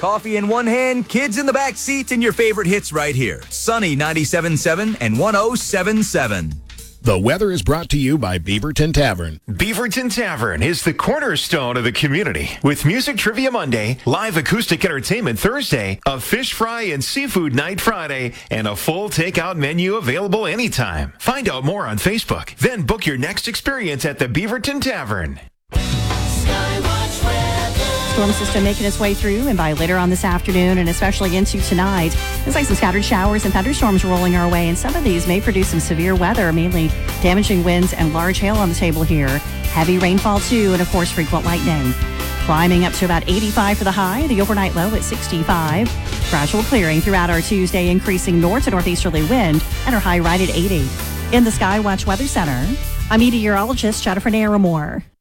Coffee in one hand, kids in the back seat, and your favorite hits right here. Sunny 97.7 and 107.7. The weather is brought to you by Beaverton Tavern. Beaverton Tavern is the cornerstone of the community. With Music Trivia Monday, live acoustic entertainment Thursday, a fish fry and seafood night Friday, and a full takeout menu available anytime. Find out more on Facebook. Then book your next experience at the Beaverton Tavern. Storm system making its way through, and by later on this afternoon and especially into tonight, looks like some scattered showers and thunderstorms rolling our way, and some of these may produce some severe weather, mainly damaging winds and large hail on the table here. Heavy rainfall too, and of course frequent lightning. Climbing up to about 85 for the high, the overnight low at 65. Gradual clearing throughout our Tuesday, increasing north to northeasterly wind, and our high right at 80. In the Skywatch Weather Center, I'm meteorologist Jennifer Naramore.